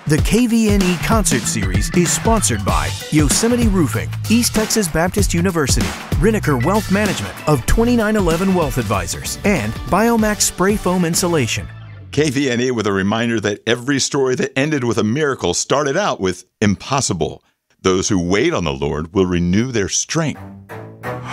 The KVNE Concert Series is sponsored by Yosemite Roofing, East Texas Baptist University, Reniker Wealth Management of 2911 Wealth Advisors, and Biomax Spray Foam Insulation. KVNE with a reminder that every story that ended with a miracle started out with impossible. Those who wait on the Lord will renew their strength.